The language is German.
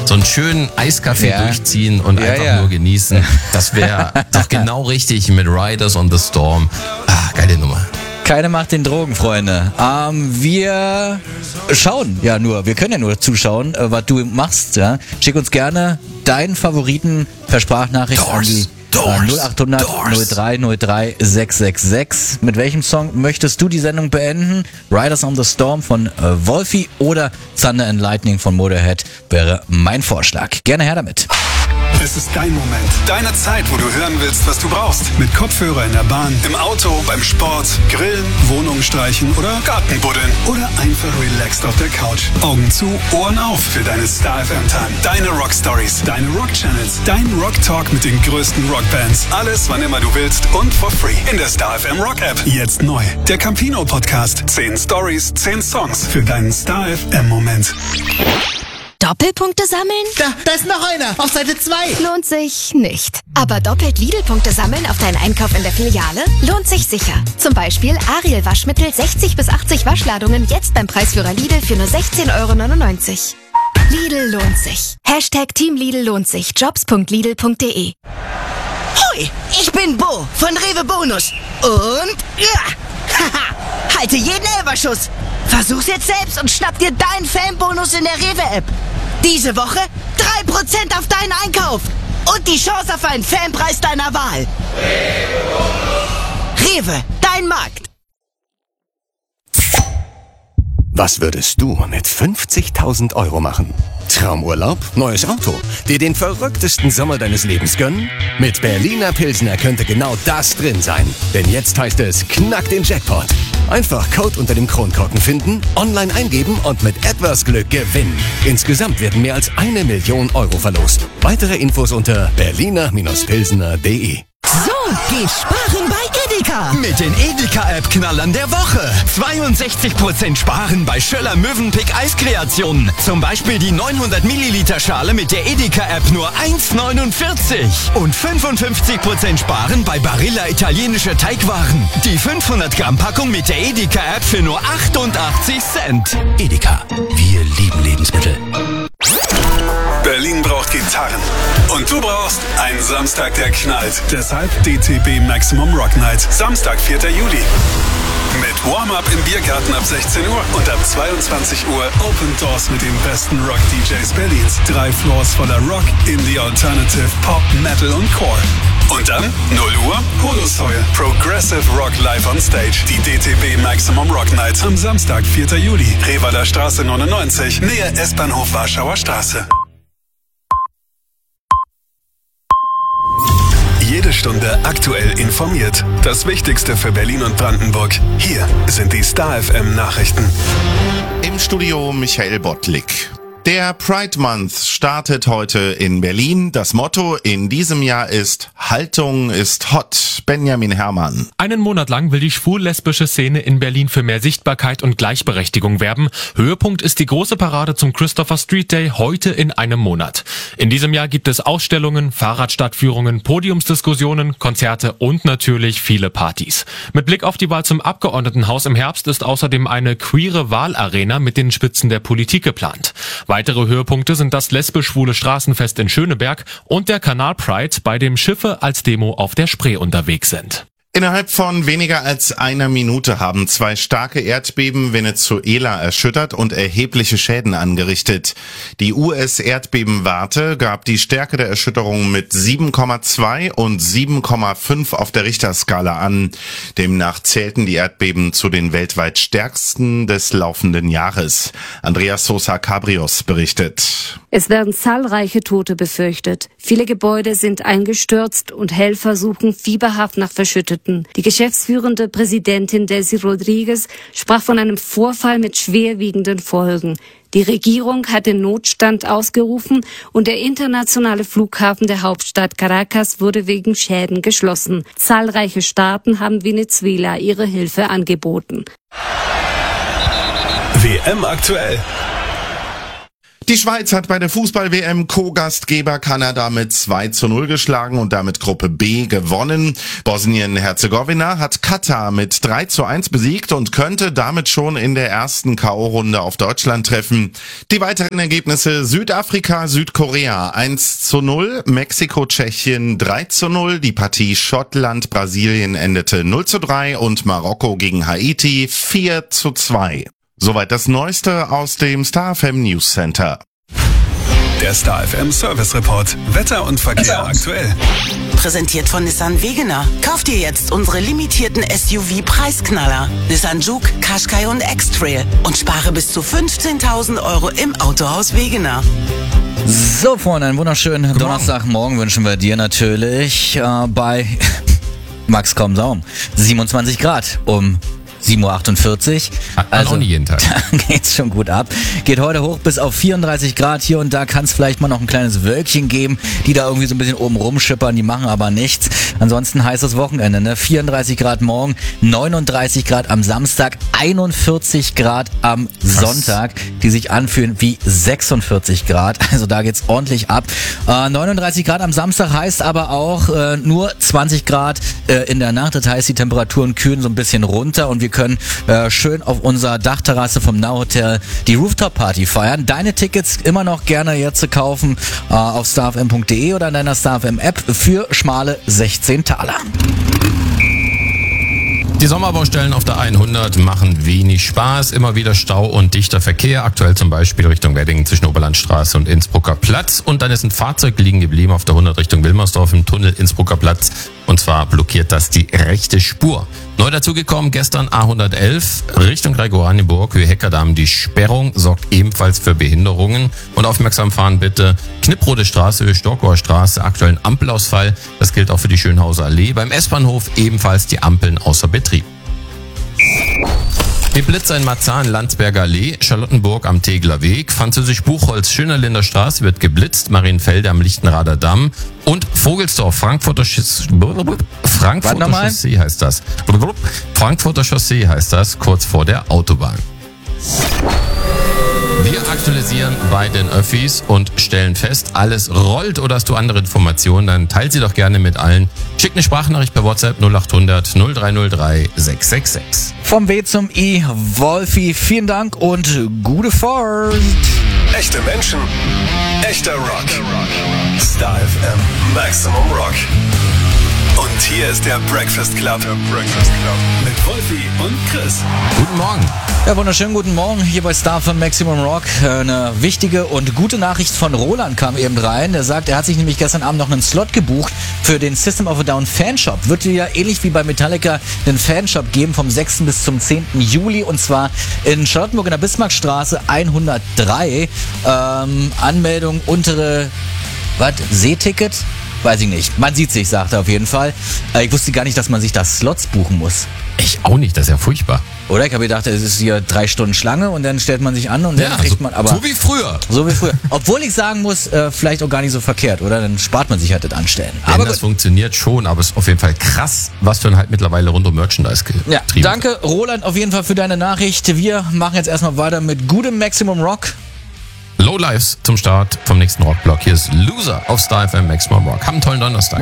so einen schönen Eiskaffee durchziehen und einfach nur genießen. Das wäre doch genau richtig mit Riders on the Storm. Geile Nummer. Keine Macht den Drogen, Freunde. Wir schauen ja nur, wir können ja nur zuschauen, was du machst. Ja? Schick uns gerne deinen Favoriten per Sprachnachricht an die 0800 03 03 666. Mit welchem Song möchtest du die Sendung beenden? Riders on the Storm von Wolfi oder Thunder and Lightning von Motorhead wäre mein Vorschlag. Gerne her damit. Es ist dein Moment, deine Zeit, wo du hören willst, was du brauchst. Mit Kopfhörer in der Bahn, im Auto, beim Sport, Grillen, Wohnung streichen oder Garten buddeln. Oder einfach relaxed auf der Couch. Augen zu, Ohren auf für deine Star FM Time. Deine Rock Stories, deine Rock Channels, dein Rock Talk mit den größten Rockbands. Alles, wann immer du willst und for free. In der Star FM Rock App. Jetzt neu. Der Campino Podcast. 10 Stories, 10 Songs für deinen Star FM Moment. Doppelpunkte sammeln? Da ist noch einer. Auf Seite 2. Lohnt sich nicht. Aber doppelt Lidl-Punkte sammeln auf deinen Einkauf in der Filiale? Lohnt sich sicher. Zum Beispiel Ariel Waschmittel 60 bis 80 Waschladungen jetzt beim Preisführer Lidl für nur 16,99 €. Lidl lohnt sich. Hashtag Team Lidl lohnt sich. Jobs.lidl.de. Hoi, ich bin Bo von Rewe Bonus. Und haha, halte jeden Elberschuss. Versuch's jetzt selbst und schnapp dir deinen Fanbonus in der Rewe-App. Diese Woche 3% auf deinen Einkauf. Und die Chance auf einen Fanpreis deiner Wahl. Rewe, dein Markt. Was würdest du mit 50.000 € machen? Traumurlaub? Neues Auto? Dir den verrücktesten Sommer deines Lebens gönnen? Mit Berliner Pilsner könnte genau das drin sein. Denn jetzt heißt es, knack den Jackpot. Einfach Code unter dem Kronkorken finden, online eingeben und mit etwas Glück gewinnen. Insgesamt werden mehr als 1 Million € verlost. Weitere Infos unter berliner-pilsner.de. So, geh sparen bei Edeka. Mit den Edeka-App-Knallern der Woche. 62% sparen bei Schöller Mövenpick Eiskreationen. Zum Beispiel die 900 Milliliter Schale mit der Edeka-App nur 1,49. Und 55% sparen bei Barilla italienische Teigwaren. Die 500 Gramm Packung mit der Edeka-App für nur 88 Cent. Edeka, wir lieben Lebensmittel. Berlin braucht Gitarren. Und du brauchst einen Samstag, der knallt. Deshalb DTB Maximum Rock Night. Samstag, 4. Juli. Mit Warm-Up im Biergarten ab 16 Uhr und ab 22 Uhr Open Doors mit den besten Rock-DJs Berlins. 3 Floors voller Rock, Indie, Alternative, Pop, Metal und Core. Und dann 0 Uhr Holosoil. Progressive Rock live on stage. Die DTB Maximum Rock Night am Samstag, 4. Juli. Revaler Straße 99, Nähe S-Bahnhof Warschauer Straße. Jede Stunde aktuell informiert. Das Wichtigste für Berlin und Brandenburg. Hier sind die Star FM Nachrichten. Im Studio Michael Bottlik. Der Pride Month startet heute in Berlin. Das Motto in diesem Jahr ist Haltung ist hot. Benjamin Herrmann. Einen Monat lang will die schwul-lesbische Szene in Berlin für mehr Sichtbarkeit und Gleichberechtigung werben. Höhepunkt ist die große Parade zum Christopher Street Day heute in einem Monat. In diesem Jahr gibt es Ausstellungen, Fahrradstadtführungen, Podiumsdiskussionen, Konzerte und natürlich viele Partys. Mit Blick auf die Wahl zum Abgeordnetenhaus im Herbst ist außerdem eine queere Wahlarena mit den Spitzen der Politik geplant. Weitere Höhepunkte sind das lesbisch-schwule Straßenfest in Schöneberg und der Kanal Pride, bei dem Schiffe als Demo auf der Spree unterwegs sind. Innerhalb von weniger als einer Minute haben 2 starke Erdbeben Venezuela erschüttert und erhebliche Schäden angerichtet. Die US-Erdbebenwarte gab die Stärke der Erschütterung mit 7,2 und 7,5 auf der Richterskala an. Demnach zählten die Erdbeben zu den weltweit stärksten des laufenden Jahres. Andreas Sosa Cabrios berichtet. Es werden zahlreiche Tote befürchtet. Viele Gebäude sind eingestürzt und Helfer suchen fieberhaft nach Verschütteten. Die geschäftsführende Präsidentin Delcy Rodriguez sprach von einem Vorfall mit schwerwiegenden Folgen. Die Regierung hat den Notstand ausgerufen und der internationale Flughafen der Hauptstadt Caracas wurde wegen Schäden geschlossen. Zahlreiche Staaten haben Venezuela ihre Hilfe angeboten. WM aktuell. Die Schweiz hat bei der Fußball-WM Co-Gastgeber Kanada mit 2:0 geschlagen und damit Gruppe B gewonnen. Bosnien-Herzegowina hat Katar mit 3:1 besiegt und könnte damit schon in der ersten K.O.-Runde auf Deutschland treffen. Die weiteren Ergebnisse: Südafrika, Südkorea 1:0, Mexiko, Tschechien 3:0, die Partie Schottland, Brasilien endete 0:3 und Marokko gegen Haiti 4:2. Soweit das Neueste aus dem Star FM News Center. Der Star FM Service Report. Wetter und Verkehr aktuell. Präsentiert von Nissan Wegener. Kauft ihr jetzt unsere limitierten SUV-Preisknaller. Nissan Juke, Qashqai und X-Trail. Und spare bis zu 15.000 € im Autohaus Wegener. So, Freunde, einen wunderschönen Donnerstagmorgen wünschen wir dir natürlich bei Max Komm Saum. 27 Grad um 7:48 Uhr. Also auch nicht jeden Tag. Da geht's schon gut ab. Geht heute hoch bis auf 34 Grad. Hier und da kann es vielleicht mal noch ein kleines Wölkchen geben, die da irgendwie so ein bisschen oben rumschippern. Die machen aber nichts. Ansonsten heißes Wochenende, ne? 34 Grad morgen, 39 Grad am Samstag, 41 Grad am Sonntag, die sich anfühlen wie 46 Grad. Also da geht's ordentlich ab. 39 Grad am Samstag heißt aber auch nur 20 Grad in der Nacht. Das heißt, die Temperaturen kühlen so ein bisschen runter und wir können schön auf unserer Dachterrasse vom Now Hotel die Rooftop Party feiern. Deine Tickets immer noch gerne jetzt zu kaufen auf starfm.de oder in deiner StarFM App für schmale 16 Taler. Die Sommerbaustellen auf der 100 machen wenig Spaß. Immer wieder Stau und dichter Verkehr. Aktuell zum Beispiel Richtung Weddingen zwischen Oberlandstraße und Innsbrucker Platz. Und dann ist ein Fahrzeug liegen geblieben auf der 100 Richtung Wilmersdorf im Tunnel Innsbrucker Platz. Und zwar blockiert das die rechte Spur. Neu dazugekommen gestern A111 Richtung Gregorianenburg, Höhe Heckerdamm. Die Sperrung sorgt ebenfalls für Behinderungen. Und aufmerksam fahren bitte. Knipprode Straße, Höhe Storkower Straße, aktuellen Ampelausfall. Das gilt auch für die Schönhauser Allee. Beim S-Bahnhof ebenfalls die Ampeln außer Betrieb. Die Blitzer in Marzahn, Landsberger Allee, Charlottenburg am Tegler Weg, Französisch Buchholz, Schönerlinder Straße wird geblitzt, Marienfelde am Lichtenrader Damm und Vogelsdorf, Frankfurter Chaussee heißt das. Frankfurter Chaussee heißt das, kurz vor der Autobahn. Wir aktualisieren bei den Öffis und stellen fest, alles rollt. Oder hast du andere Informationen, dann teilt sie doch gerne mit allen. Schick eine Sprachnachricht per WhatsApp 0800 0303 666. Vom W zum I, Wolfi, vielen Dank und gute Fahrt. Echte Menschen, echter Rock. Star FM Maximum Rock. Und hier ist der Breakfast Club. Mit Wolfi und Chris. Guten Morgen. Ja, wunderschönen guten Morgen hier bei Star von Maximum Rock. Eine wichtige und gute Nachricht von Roland kam eben rein. Er sagt, er hat sich nämlich gestern Abend noch einen Slot gebucht für den System of a Down Fanshop. Wird ja ähnlich wie bei Metallica einen Fanshop geben vom 6. bis zum 10. Juli und zwar in Charlottenburg in der Bismarckstraße 103. Anmeldung untere, Seeticket? Weiß ich nicht. Man sieht sich, sagt er auf jeden Fall. Ich wusste gar nicht, dass man sich da Slots buchen muss. Ich auch nicht, das ist ja furchtbar. Oder? Ich habe gedacht, es ist hier 3 Stunden Schlange und dann stellt man sich an und dann kriegt man aber... So wie früher. So wie früher. Obwohl ich sagen muss, vielleicht auch gar nicht so verkehrt, oder? Dann spart man sich halt das Anstellen. Denn aber das funktioniert schon, aber es ist auf jeden Fall krass, was für ein halt mittlerweile rund um Merchandise getrieben wird. Ja, danke Roland auf jeden Fall für deine Nachricht. Wir machen jetzt erstmal weiter mit gutem Maximum Rock. Lowlifes zum Start vom nächsten Rockblock. Hier ist Loser auf Star FM Maximum Rock. Haben einen tollen Donnerstag.